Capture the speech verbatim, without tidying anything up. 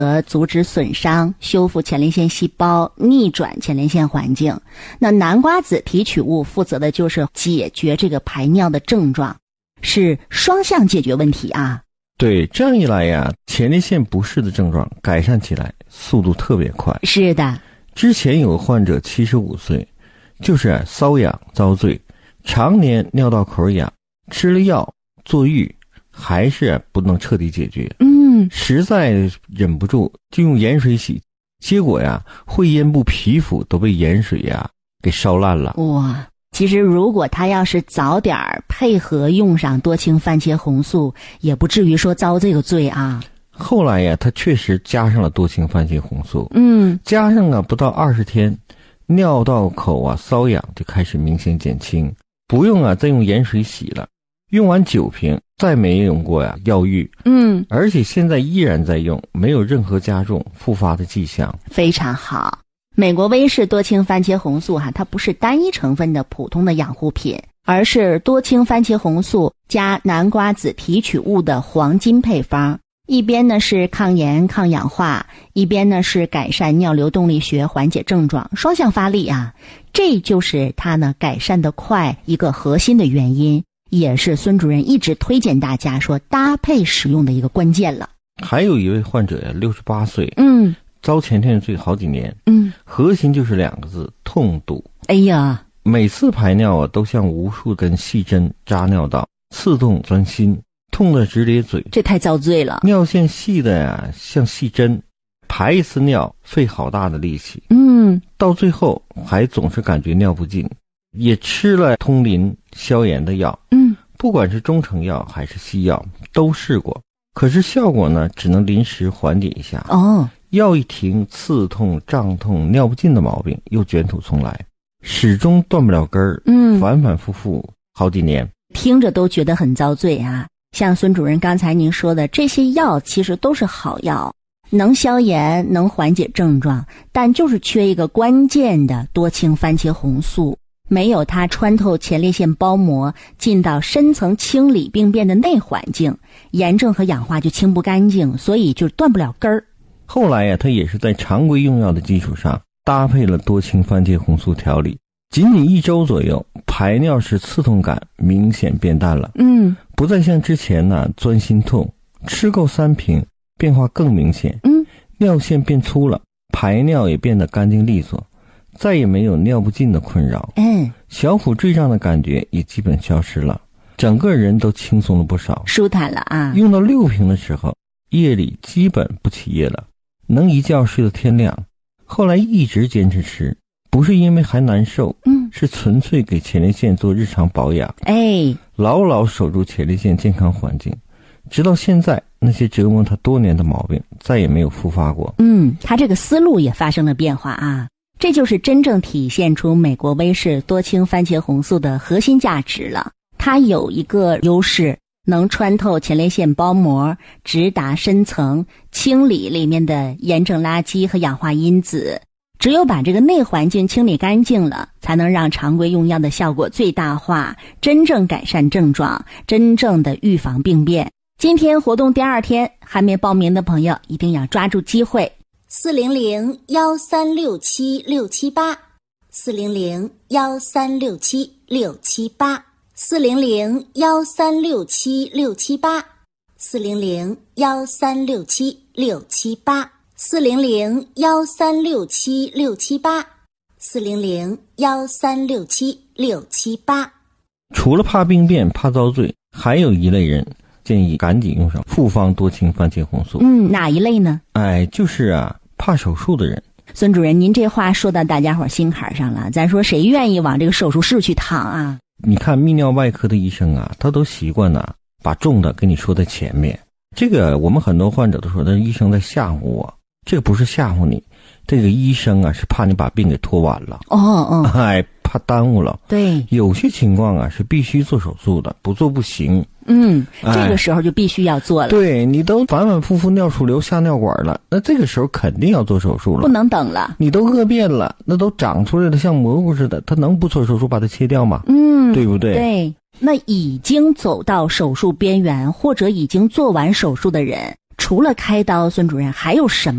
责阻止损伤，修复前列腺细胞，逆转前列腺环境。那南瓜子提取物负责的就是解决这个排尿的症状，是双向解决问题啊。 对，这样一来呀，前列腺不适的症状改善起来速度特别快。 是的， 之前有个患者七十五岁，就是啊瘙痒遭罪，常年尿道口痒，吃了药坐浴，还是啊不能彻底解决。 嗯， 实在忍不住就用盐水洗，结果呀会阴部皮肤都被盐水呀给烧烂了。 哇！其实如果他要是早点配合用上多氢番茄红素，也不至于说遭这个罪啊。 后来呀他确实加上了多氢番茄红素， 嗯， 加上啊不到二十天，尿道口啊瘙痒就开始明显减轻，不用啊再用盐水洗了，用完九瓶再没用过呀药浴。 嗯， 而且现在依然在用，没有任何加重复发的迹象。 非常好。美国威士多氢番茄红素哈、啊，它不是单一成分的普通的养护品，而是多氢番茄红素加南瓜子提取物的黄金配方。一边呢是抗炎抗氧化，一边呢是改善尿流动力学，缓解症状，双向发力啊。这就是它呢改善的快一个核心的原因，也是孙主任一直推荐大家说搭配使用的一个关键了。 还有一位患者呀，六十八岁， 嗯， 遭前列腺罪好几年， 嗯， 核心就是两个字：痛堵。 哎呀， 每次排尿啊，都像无数根细针扎尿道，刺痛钻心，痛得直咧嘴。 这太遭罪了。 尿线细的呀，像细针，排一次尿费好大的力气。 嗯， 到最后还总是感觉尿不尽，也吃了通淋消炎的药。 嗯， 不管是中成药还是西药都试过，可是效果呢，只能临时缓解一下。 哦。 药一停，刺痛胀痛尿不尽的毛病又卷土重来，始终断不了根儿。 嗯， 反反复复好几年， 听着都觉得很遭罪啊。像孙主任刚才您说的，这些药其实都是好药，能消炎能缓解症状，但就是缺一个关键的多氢番茄红素，没有它穿透前列腺包膜进到深层清理病变的内环境，炎症和氧化就清不干净，所以就断不了根儿。 后来呀，他也是在常规用药的基础上搭配了多氢番茄红素调理，仅仅一周左右，排尿时刺痛感明显变淡了。 嗯， 不再像之前呢钻心痛，吃够三瓶变化更明显。 嗯， 尿线变粗了，排尿也变得干净利索，再也没有尿不尽的困扰。 嗯， 小腹坠胀的感觉也基本消失了，整个人都轻松了不少， 舒坦了啊。 用到六瓶的时候，夜里基本不起夜了，能一觉睡到天亮。后来一直坚持吃，不是因为还难受， 嗯， 是纯粹给前列腺做日常保养， 哎， 牢牢守住前列腺健康环境，直到现在，那些折磨他多年的毛病再也没有复发过。 嗯，他这个思路也发生了变化啊，这就是真正体现出美国威士多氢番茄红素的核心价值了。它有一个优势，能穿透前列腺包膜，直达深层，清理里面的炎症垃圾和氧化因子。只有把这个内环境清理干净了，才能让常规用药的效果最大化，真正改善症状，真正的预防病变。今天活动第二天，还没报名的朋友一定要抓住机会。 四零零幺三六七六七八，四零零幺三六七六七八，四零零幺三六七六七八，四零零幺三六七六七八，四零零幺三六七六七八，四零零幺三六七六七八。 除了怕病变、怕遭罪，还有一类人建议赶紧用上复方多氢番茄红素。 嗯，哪一类呢？ 哎，就是啊，怕手术的人。 孙主任，您这话说到大家伙心坎上了，咱说谁愿意往这个手术室去躺啊？ 你看泌尿外科的医生啊，他都习惯呢把重的跟你说在前面。这个我们很多患者都说，那医生在吓唬我。这个不是吓唬你，这个医生啊是怕你把病给拖完了。 哦哦， 哎，怕耽误了。 对， 有些情况啊是必须做手术的，不做不行。 嗯， 哎、 这个时候就必须要做了。 对，你都反反复复尿出瘤下尿管了，那这个时候肯定要做手术了， 不能等了。 你都饿变了，那都长出来了像蘑菇似的，他能不做手术把它切掉吗？ 嗯， 对不对？ 对，那已经走到手术边缘或者已经做完手术的人， 除了开刀，孙主任还有什么